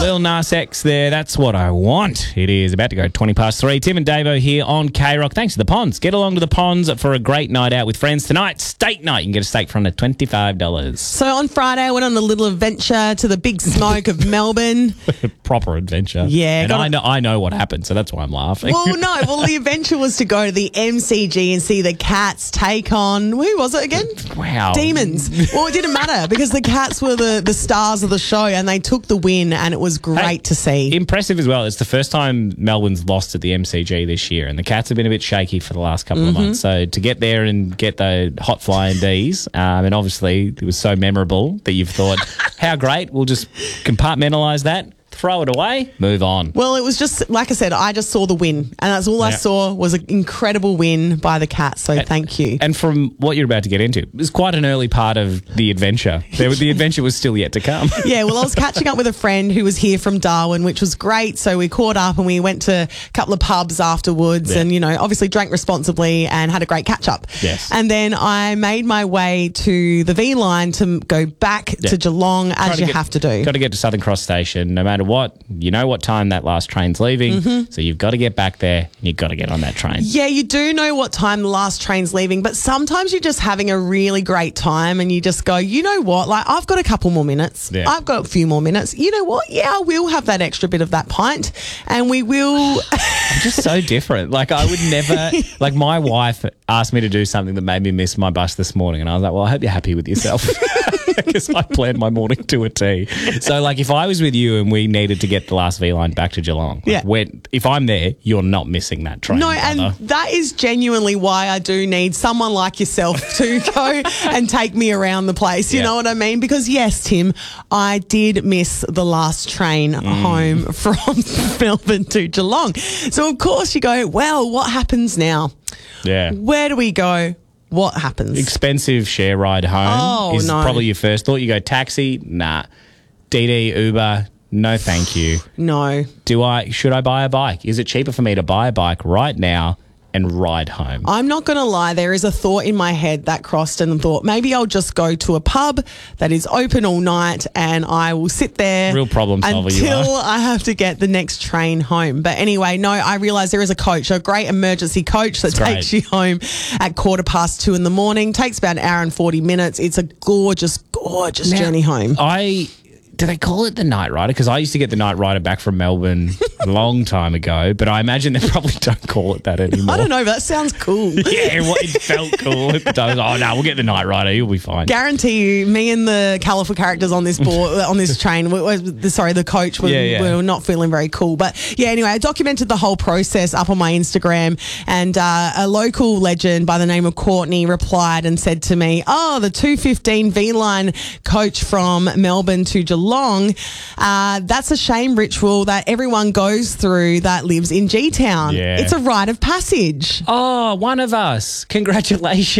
Lil Nas X there. That's what I want. It is about to go 20 past 3. Tim and Davo here on K-Rock. Thanks to the Ponds. Get along to the Ponds for a great night out with friends tonight. Steak night. You can get a steak for under $25. So on Friday, I went on a little adventure to the Big Smoke of Melbourne. Proper adventure. Yeah. And I know what happened, so that's why I'm laughing. Well, no. Well, the adventure was to go to the MCG and see the Cats take on, who was it again? Wow. Demons. Well, it didn't matter because the Cats were the stars of the show and they took the win and it was great to see. Impressive as well. It's the first time Melbourne's lost at the MCG this year, and the Cats have been a bit shaky for the last couple of months. So to get there and get the hot flying Ds, and obviously it was so memorable that you've thought, how great, we'll just compartmentalise that, throw it away, move on. Well, it was just, like I said, I just saw the win. And that's all I saw was an incredible win by the Cats. So thank you. And from what you're about to get into, it was quite an early part of the adventure. The adventure was still yet to come. Yeah, well, I was catching up with a friend who was here from Darwin, which was great. So we caught up and we went to a couple of pubs afterwards and, obviously drank responsibly and had a great catch up. Yes. And then I made my way to the V line to go back to Geelong as you have to do. Got to get to Southern Cross Station no matter what. You know what time that last train's leaving, so you've got to get back there and you've got to get on that train. Yeah, you do know what time the last train's leaving, but sometimes you're just having a really great time and you just go, you know what, like I've got a couple more minutes. Yeah. I've got a few more minutes. You know what? Yeah, I will have that extra bit of that pint and we will... I'm just so different. Like I would never... Like my wife asked me to do something that made me miss my bus this morning and I was like, well, I hope you're happy with yourself. Because I planned my morning to a T. So, like, if I was with you and we needed to get the last V line back to Geelong, if I'm there, you're not missing that train. No, and that is genuinely why I do need someone like yourself to go and take me around the place. You know what I mean? Because, yes, Tim, I did miss the last train home from Melbourne to Geelong. So, of course, you go, well, what happens now? Yeah. Where do we go? What happens? Expensive share ride home is probably your first thought. You go taxi, nah. DD, Uber, no thank you. No. Should I buy a bike? Is it cheaper for me to buy a bike right now and ride home? I'm not going to lie. There is a thought in my head that crossed and thought maybe I'll just go to a pub that is open all night and I will sit there. Real problem solver you are. Until I have to get the next train home. But anyway, no, I realise there is a coach, a great emergency coach that takes you home at 2:15 in the morning. Takes about an hour and 40 minutes. It's a gorgeous journey home. Do they call it the Night Rider? Because I used to get the Night Rider back from Melbourne a long time ago, but I imagine they probably don't call it that anymore. I don't know, but that sounds cool. It felt cool at the time. Oh, no, we'll get the Night Rider. You'll be fine. Guarantee you, me and the colourful characters on this board, on this train, the coach, we were not feeling very cool. But yeah, anyway, I documented the whole process up on my Instagram, and a local legend by the name of Courtney replied and said to me, the 2:15 V-Line coach from Melbourne to Geelong, that's a shame ritual that everyone goes through that lives in G-Town. Yeah. It's a rite of passage. Oh, one of us. Congratulations.